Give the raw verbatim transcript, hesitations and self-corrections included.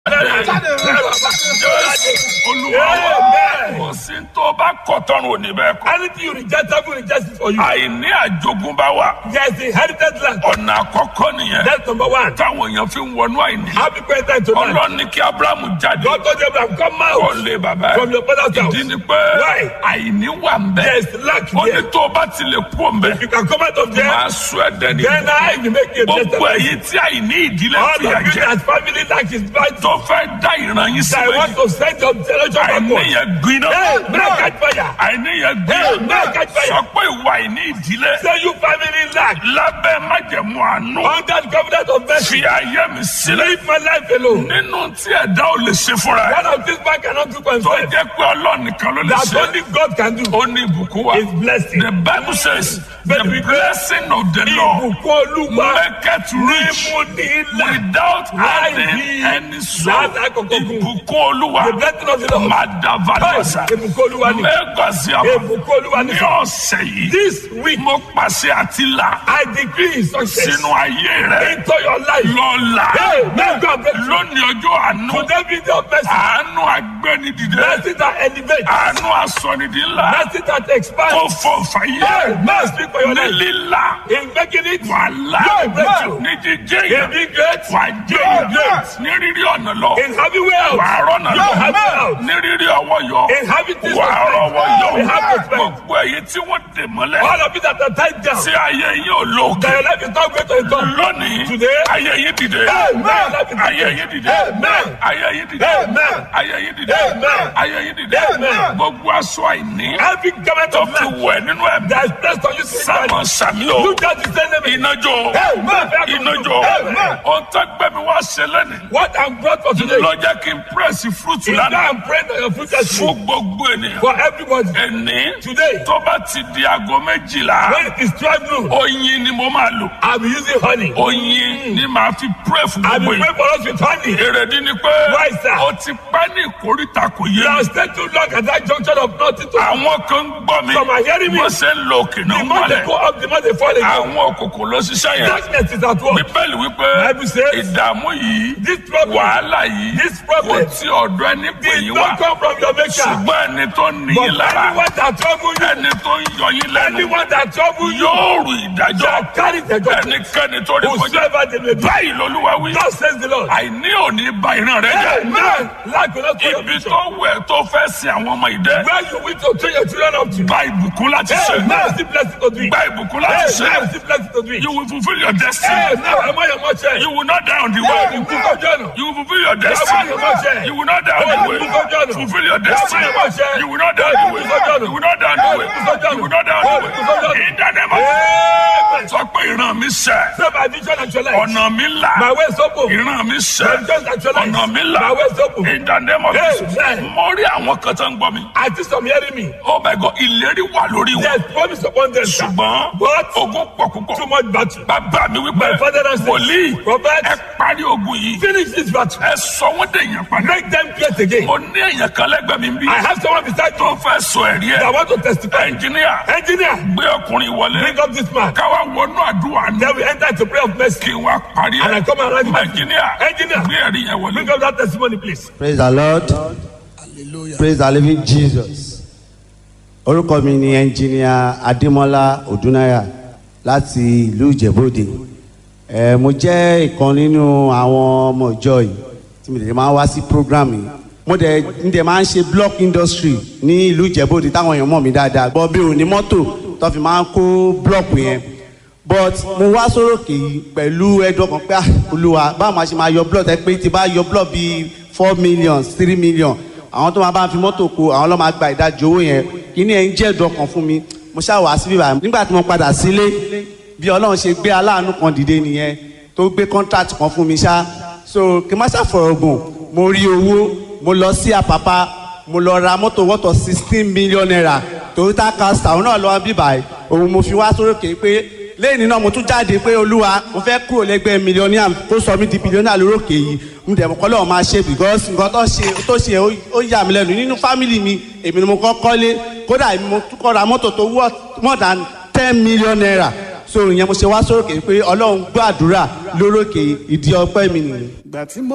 Kò sí tó bá kọ̀tọ́run òní bẹ́ẹ̀ kọ́. Anything you reject, heaven rejects it for you. Àìní àjogúnbá wa. Yes, the inherited land. Ọ̀nà àkọ́kọ́ nìyẹn. That's number one. Táwọn èèyàn fi ń wọnú àìní. How people enter into land. Ọlọ́run ní kí Ábúráhámù jáde. God told Abraham, come out Kò lè bàbá ẹ̀. from your father's house. Ìdí ni pé Why? àìní wà ń bẹ̀. There's lack Ó ní there. tó bá ti lè kú òǹbẹ̀. You can come out of there. Máa sọ ẹ́ dẹ́ni. Then I will make you a blessed Gbogbo person. èyí tí àìní ìdílé All fi of you àjẹ́. that family lack is bad. Tó fẹ́ dá ìran yín I sílẹ̀. want to send your generation Àìní backward. yẹn gbiná. Hey, man, catch fire. Àìní yẹn Hey, gbiná. man, catch fire. Sọ pé ìwà àìní ìdílé. Say you family lack. Lábẹ́ májẹ̀mú àánú. Under the covenant of mercy. Fi ayé mi sílẹ̀. Leave my life alone. Nínú tí ẹ̀dá ò lè ṣe fúnra ẹ̀. One of these man cannot do for Tó himself. jẹ́ pé Ọlọ́run nìkan ló lè That ṣe. only God can do. Ó ní ìbùkún wa. His blessing. The Bible says the Bẹ́ẹ̀ni wípé blessing of the Lord ìbùkún Olúwa maketh rich mímú ní ilà. without Láì adding ní any sorrow. láti àkọ́kọ́ gùn. Ìbùkún Olúwa The blessing of the Lord. Madavalasa Ìbùkún Olúwa ni. Mẹ́gàsíàmà Ìbùkún Olúwa ni. ní ọ̀sẹ̀ yìí. This week Mo pàṣẹ àti là I decree success sínú ayé rẹ̀. into your life. Lọ́la Hey, may God bless you. lónìí ọjọ́ àánú. Today be the mercy. Àánú agbẹ́nidìde. Mercy that elevates. Àánú asọ̀nìdínlá. Mercy that expands. Kó fọ fàyè. Hey, may speak for your Ní life. lílà. In making it Wàhálà. Yóò breakthrough. Ní jíjẹ́ in yẹn. being great. Wà á jẹ́ Yóò yẹn. great. Ní rírí ọ̀nà lọ. In having wealth. Wà á rọ́nà Yóò lọ. have wealth. Ní rírí ọwọ́ yọ. In having this Wà á rọ́wọ́ yọ. We have respect. Gbogbo èyí tí wọ́n dè mọ́lẹ̀. All of it that are tied down. Tí ayé yín ò lókè. That your life is not great to the top. Lónìí. Today. Ayé yín dìde. Amen. Ayé yín dìde. Amen. Ayé yín dìde. Amen. Ayé yín dìde. Amen. Ayé yín dìde. Amen. Gbogbo aṣọ àìní. Every government Tó of fi life wẹ̀ nínú ẹ̀mí. that is placed on you Sámọ̀ spiritually. sàmí o. You just the same name. Iná jó. Amen. Iná jó. Amen. Ohun tó gbé mi wá ṣe lẹ́nìí. What I'm brought for today Ló jẹ́ kí n pírẹ́sì fúrúùtù is that lánàá. I'm praying that your future Fún is gbogbo ènìyàn. for everybody. Ẹni Today, tó bá ti di aago méjìlá. when it is twelve noon, Oyin ni mo máa lò. I'll be using honey. Oyin ni màá fi pírẹ́ fún I'll gbogbo be ènìyàn. praying for us with honey. Èrèdí ni pé Why, sir? ó ti pẹ́ ní ìkórìtà kò yé You mi. have stayed too long at that junction of nothing to Àwọn kan ń gbọ́ mi. Some are hearing me. Wọ́n ṣe ń lo òkè náà the more they mọ́lẹ̀. go up, the more they fall again. Àwọn òkùnkùn ló ṣiṣẹ́ yẹn. Darkness is at work. Bíbélì wípé Bible says, ìdààmú yìí, This problem, wàhálà yìí, this kò problem tí ọ̀dọ̀ ẹni pè did yín not wá. come from your maker. Ṣùgbọ́n ẹni tó ní But yín lára, anyone that trouble you, ẹni tó ń yọ yín lẹ́nu, anyone that trouble you, yóò rù ìdájọ́. shall carry the judgment. Ẹnikẹ́ni tó rí kọjá. Whosoever they may be. Báyìí lolúwa wí. Thus says the Lord. Àìní òní ba ìran rẹ jẹ́. Amen. Lack will not for your Ibi future. tó wẹ̀ tó fẹ́ sin àwọn ọmọ ìdẹ́. Where you wish to train your children up to. Gba ìbùkún láti ṣe. Amen. Still blessed to do it. Gba ìbùkún láti ṣe. Amen. Still blessed to do it. You will fulfill your destiny. Hey, now am I your mother? You will not die on the Hey, way. you cook up journal. You will fulfill your Am I destiny. your mother? You will not die on the way. Fulfill your destiny. You will not die on the way. You will not die on the way. You will not die on the way. In the name of Amen. sọ pé ìran mi ṣẹ. Say my vision actualized. Ọ̀nà mi là. My way is open. Ìran mi My ṣẹ. vision actualized. Ọ̀nà mi là. My way is open. In the name of Jesus. Amen. Mo rí àwọn kan tó ń gbọ́ mi. I think some hearing me. Oh my God, ìlérí wà lórí wọn. There's promise upon them, sir. Ṣùgbọ́n But ogun pọ̀ púpọ̀. too much battle. Bàbá mi wípé My father and wòlíì Prophet, ẹ parí ogun yìí. finish this battle. Ẹ sọ wọ́n dèèyàn padà. Make them great again. Mo ní èèyàn kan lẹ́gbẹ̀ẹ́ mi bí. I have someone beside tó you fẹ́ sọ ẹ̀rí that ẹ̀. want to testify. Ẹnjìníà Engineer, gbé ọkùnrin wọlé. bring up this man. Káwá wọnú àdúrà ní. Then we enter into prayer of mercy. Kí wá parí And I ẹ̀. come around you. Ẹnjìníà Engineer, gbé ẹ̀rí yẹn wọlé. bring up that testimony, please. Praise the Lord. Hallelujah. Praise the living Jesus. Orúkọ mi ni ẹnjìníà Adémọ́lá Odúnáyà láti ìlú Ìjẹ̀bú-Òde. Ẹ mo jẹ́ ìkan nínú àwọn ọmọ ìjọ yìí tí mo dẹ̀ máa ń wá sí program yìí. Mo dẹ̀ ń dẹ̀ máa ń ṣe block industry ní ìlú Ìjẹ̀bú-Òde táwọn èèyàn mọ̀ mí dáadáa. Bọ́ bí òní mọ́tò tó fi máa ń kó block yẹn. But mo wá sórókè yìí pẹ̀lú ẹ̀dùn ọkàn pé ah, Olúwa báwo máa ṣe máa yọ block ẹ pé tí bá yọ block bíi four million three million àwọn tó máa bá fi mọ́tò kó àwọn ló máa gba ìdajì owó yẹn kí ni ẹ̀ ń jẹ́ ẹ̀dùn ọkàn fún mi mo ṣáà wá síbí báyìí nígbà tí mo padà sílé bí Ọlọ́run ṣe gbé aláàánú kan dìde nìyẹn tó gbé contract kan fún mi ṣá so kí n má ṣàfọ̀rọ̀ gùn mo rí owó mo lọ sí Àpápá mo lọ ra mọ́tò wọ́tọ̀ sixteen million naira Toyota Castor òun náà lọ́wọ́ bí báyìí òun mo fi wá sórókè pé lẹ́yìn náà mo tún jáde pé Olúwa mo fẹ́ kúrò lẹ́gbẹ́ mílíọ̀nìyà tó sọ mí di bílíọ̀nìyà lórókè yìí mo dẹ̀ mọ̀ kọ́ lọ́wọ́ máa ṣe because nǹkan tó ṣe tó ṣe ó yà mí lẹ́nu nínú fámìlì mi èmi ni mo kọ́ kọ́lé kódà èmi mo tún kọ́ ra mọ́tò tó worth more than ten million naira so ìyẹn mo ṣe wá sórókè pé Ọlọ́run gbọ́ àdúrà lórókè ìdí ọpẹ́ mi nìyẹn.